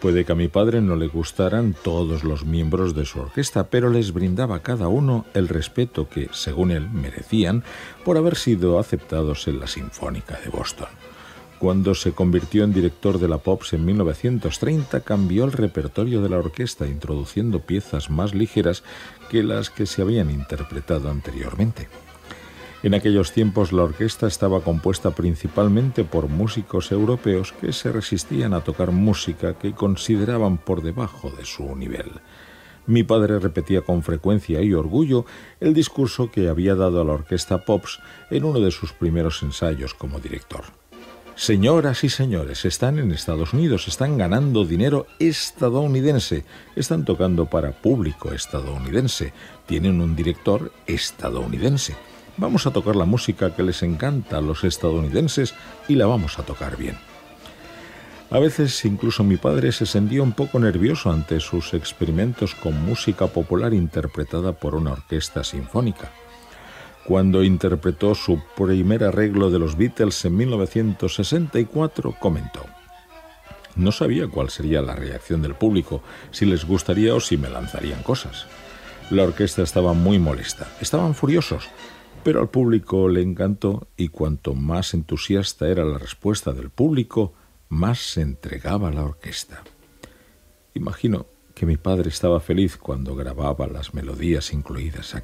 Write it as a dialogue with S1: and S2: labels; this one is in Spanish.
S1: Puede que a mi padre no le gustaran todos los miembros de su orquesta, pero les brindaba a cada uno el respeto que, según él, merecían por haber sido aceptados en la Sinfónica de Boston. Cuando se convirtió en director de la Pops en 1930, cambió el repertorio de la orquesta, introduciendo piezas más ligeras que las que se habían interpretado anteriormente. En aquellos tiempos la orquesta estaba compuesta principalmente por músicos europeos que se resistían a tocar música que consideraban por debajo de su nivel. Mi padre repetía con frecuencia y orgullo el discurso que había dado a la orquesta Pops en uno de sus primeros ensayos como director. Señoras y señores, están en Estados Unidos, están ganando dinero estadounidense, están tocando para público estadounidense, tienen un director estadounidense. Vamos a tocar la música que les encanta a los estadounidenses y la vamos a tocar bien. A veces incluso mi padre se sentía un poco nervioso ante sus experimentos con música popular interpretada por una orquesta sinfónica. Cuando interpretó su primer arreglo de los Beatles en 1964, comentó: no sabía cuál sería la reacción del público, si les gustaría o si me lanzarían cosas. La orquesta estaba muy molesta, estaban furiosos, pero al público le encantó y cuanto más entusiasta era la respuesta del público, más se entregaba a la orquesta. Imagino que mi padre estaba feliz cuando grababa las melodías incluidas aquí.